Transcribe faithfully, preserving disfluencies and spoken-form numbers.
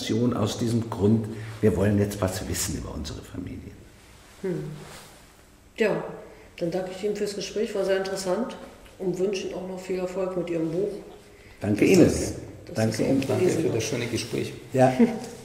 Publikation aus diesem Grund, wir wollen jetzt was wissen über unsere Familie. Hm. Ja, dann danke ich Ihnen fürs Gespräch, war sehr interessant und wünsche Ihnen auch noch viel Erfolg mit Ihrem Buch. Danke Ihnen. Das, das danke Ihnen. Danke für das schöne Gespräch. Ja.